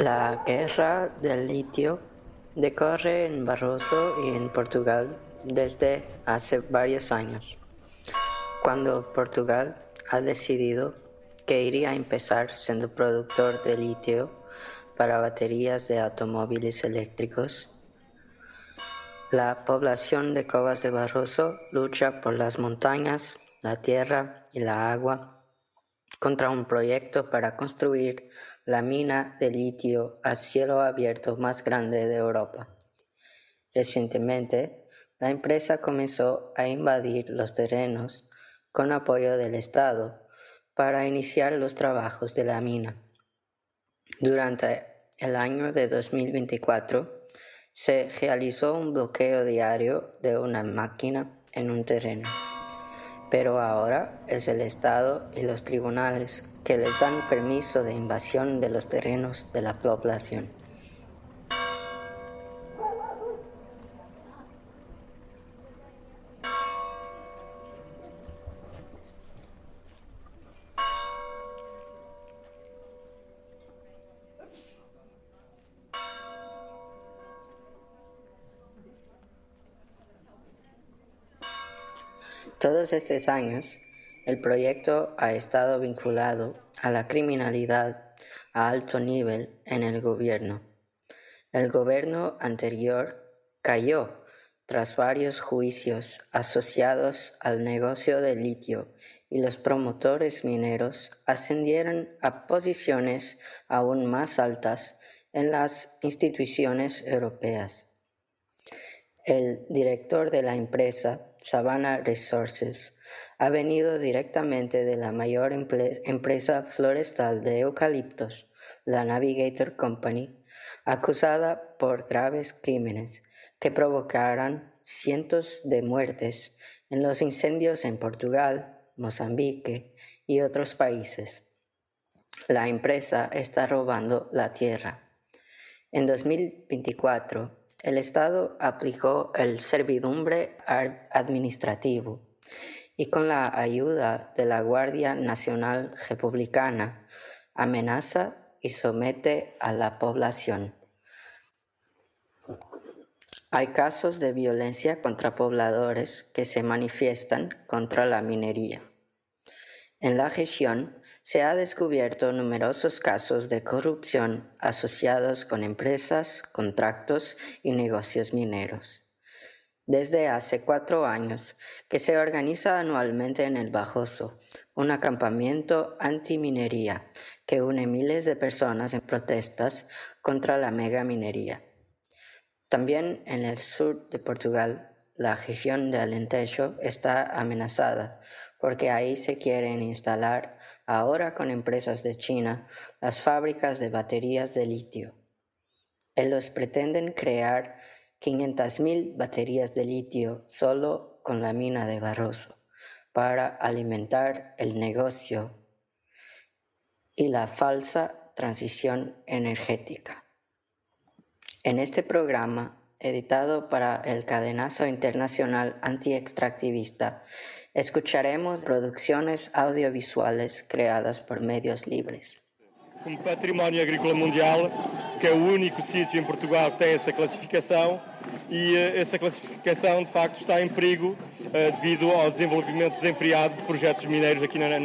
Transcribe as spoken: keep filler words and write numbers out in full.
La guerra del litio decorre en Barroso y en Portugal desde hace varios años, cuando Portugal ha decidido que iría a empezar siendo productor de litio para baterías de automóviles eléctricos. La población de Covas de Barroso lucha por las montañas, la tierra y la agua contra un proyecto para construir la mina de litio a cielo abierto más grande de Europa. Recientemente, la empresa comenzó a invadir los terrenos con apoyo del Estado para iniciar los trabajos de la mina. Durante el año de dos mil veinticuatro, se realizó un bloqueo diario de una máquina en un terreno. Pero ahora es el Estado y los tribunales que les dan permiso de invasión de los terrenos de la población. Todos estos años, el proyecto ha estado vinculado a la criminalidad a alto nivel en el gobierno. El gobierno anterior cayó tras varios juicios asociados al negocio del litio y los promotores mineros ascendieron a posiciones aún más altas en las instituciones europeas. El director de la empresa, Savannah Resources, ha venido directamente de la mayor empresa forestal de eucaliptos, la Navigator Company, acusada por graves crímenes que provocarán cientos de muertes en los incendios en Portugal, Mozambique y otros países. La empresa está robando la tierra. En dos mil veinticuatro, el Estado aplicó el servidumbre administrativo y con la ayuda de la Guardia Nacional Republicana amenaza y somete a la población. Hay casos de violencia contra pobladores que se manifiestan contra la minería. En la región se ha descubierto numerosos casos de corrupción asociados con empresas, contratos y negocios mineros. Desde hace cuatro años que se organiza anualmente en el Barroso un acampamiento antiminería que une miles de personas en protestas contra la megaminería. También en el sur de Portugal, la región de Alentejo está amenazada porque ahí se quieren instalar, ahora con empresas de China, las fábricas de baterías de litio. Ellos pretenden crear quinientas mil baterías de litio solo con la mina de Barroso para alimentar el negocio y la falsa transición energética. En este programa, editado para el Cadenazo Internacional Anti-Extractivista, escucharemos producciones audiovisuales creadas por medios libres. Um património agrícola mundial, que é o único sítio em Portugal que tem essa classificação e essa classificação de facto está em perigo uh, devido ao desenvolvimento desenfreado de projetos mineiros aqui na